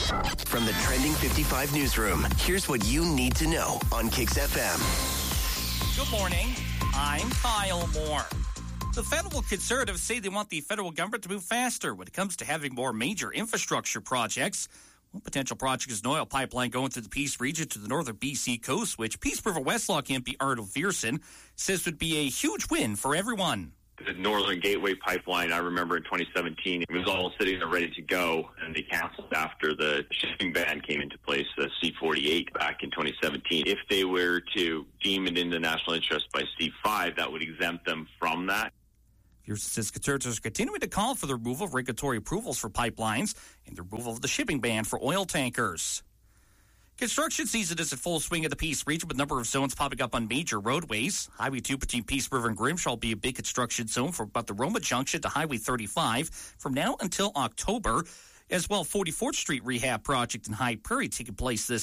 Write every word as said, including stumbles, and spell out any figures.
From the Trending fifty-five newsroom, here's what you need to know on Kicks F M. Good morning. I'm Kyle Moore. The federal conservatives say they want the federal government to move faster when it comes to having more major infrastructure projects. One potential project is an oil pipeline going through the Peace region to the northern B C coast, which Peace River Westlock M P Arnold Viersen says would be a huge win for everyone. The Northern Gateway Pipeline, I remember in twenty seventeen, it was all sitting there ready to go, and they canceled after the shipping ban came into place, the C forty-eight back in twenty seventeen. If they were to deem it in the national interest by C five, that would exempt them from that. Viersen says conservatives are continuing to call for the removal of regulatory approvals for pipelines and the removal of the shipping ban for oil tankers. Construction season is in full swing in the Peace region with a number of zones popping up on major roadways. Highway two between Peace River and Grimshaw will be a big construction zone from about the Roma Junction to Highway thirty-five from now until October. As well, forty-fourth Street rehab project in High Prairie taking place this